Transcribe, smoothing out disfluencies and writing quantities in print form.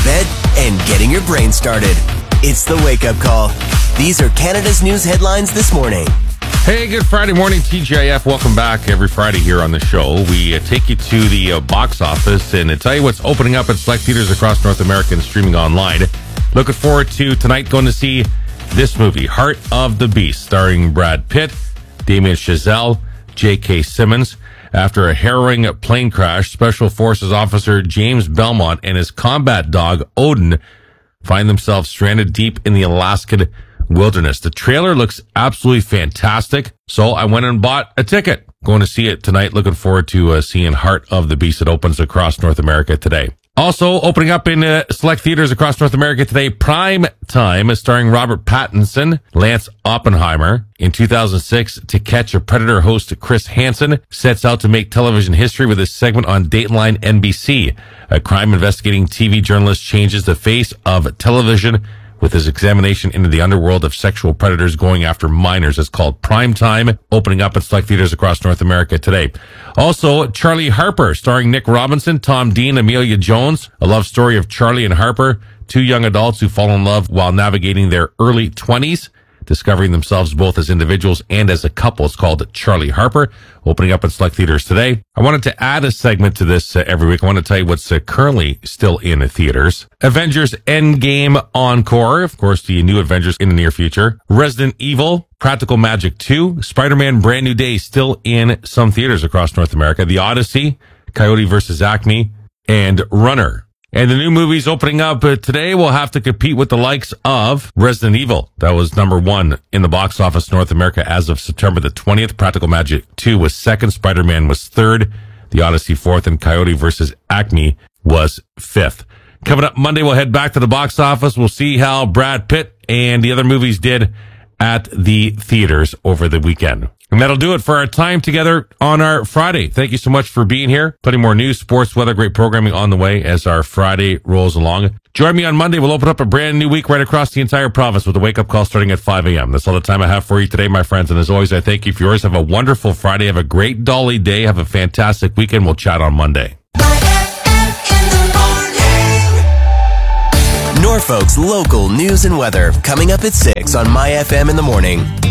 bed and getting your brain started. It's the Wake Up Call. These are Canada's news headlines this morning. Hey, good Friday morning, TGIF. Welcome back every Friday here on the show. We take you to the box office and tell you what's opening up at select theaters across North America and streaming online. Looking forward to tonight going to see this movie, Heart of the Beast, starring Brad Pitt, Damien Chazelle, J.K. Simmons. After a harrowing plane crash, Special Forces Officer James Belmont and his combat dog, Odin, find themselves stranded deep in the Alaskan wilderness. The trailer looks absolutely fantastic, so I went and bought a ticket. Going to see it tonight. Looking forward to seeing Heart of the Beast. It opens across North America today. Also opening up in select theaters across North America today, Prime Time, starring Robert Pattinson, Lance Oppenheimer. In 2006, To Catch a Predator host Chris Hansen sets out to make television history with a segment on Dateline NBC. A crime investigating TV journalist changes the face of television with his examination into the underworld of sexual predators going after minors. It's called Prime Time, opening up at select theaters across North America today. Also, Charlie Harper, starring Nick Robinson, Tom Dean, Amelia Jones. A love story of Charlie and Harper, two young adults who fall in love while navigating their early 20s, discovering themselves both as individuals and as a couple. It's called Charlie Harper, opening up in select theaters today. I wanted to add a segment to this every week. I want to tell you what's currently still in theaters. Avengers Endgame Encore, of course, the new Avengers in the near future. Resident Evil, Practical Magic 2, Spider-Man Brand New Day still in some theaters across North America. The Odyssey, Coyote vs. Acme, and Runner. And the new movies opening up today will have to compete with the likes of Resident Evil. That was number one in the box office North America as of September the 20th. Practical Magic 2 was second. Spider-Man was third. The Odyssey fourth. And Coyote vs. Acme was fifth. Coming up Monday, we'll head back to the box office. We'll see how Brad Pitt and the other movies did at the theaters over the weekend. And that'll do it for our time together on our Friday. Thank you so much for being here. Plenty more news, sports, weather, great programming on the way as our Friday rolls along. Join me on Monday. We'll open up a brand new week right across the entire province with a wake-up call starting at 5 a.m. That's all the time I have for you today, my friends. And as always, I thank you for yours. Have a wonderful Friday. Have a great Dolly day. Have a fantastic weekend. We'll chat on Monday. Norfolk's local news and weather coming up at 6 on My FM in the morning.